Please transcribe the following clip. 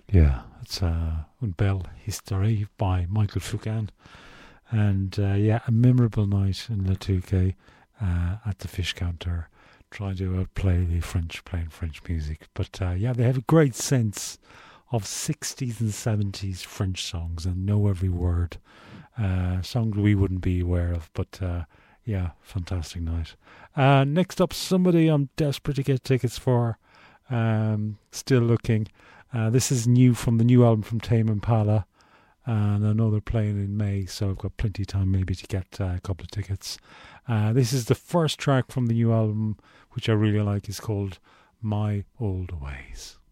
Yeah, it's Une Belle History by Michael Fugain. And yeah, a memorable night in Le Touquet at the fish counter, trying to outplay the French playing French music. But yeah, they have a great sense of 60s and 70s French songs and know every word. Songs we wouldn't be aware of, but yeah, fantastic night. Next up, somebody I'm desperate to get tickets for. Still looking. This is new from the new album from Tame Impala. And I know they're playing in May, so I've got plenty of time maybe to get a couple of tickets. This is the first track from the new album, which I really like. It's called My Old Ways.